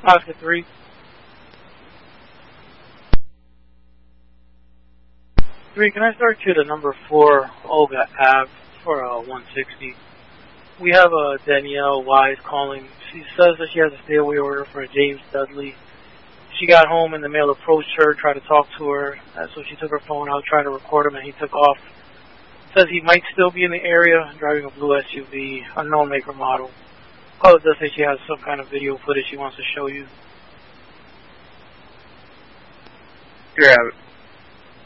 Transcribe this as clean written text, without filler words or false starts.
Oscar 3. 3, can I start you to number 4, Olga Ave, for 160? We have Danielle Wise calling. She says that she has a stay-away order for James Dudley. She got home and the male approached her, tried to talk to her, so she took her phone out, tried to record him, and he took off. Says he might still be in the area, driving a blue SUV, unknown make or model. Caller does say she has some kind of video footage she wants to show you. Here, have it.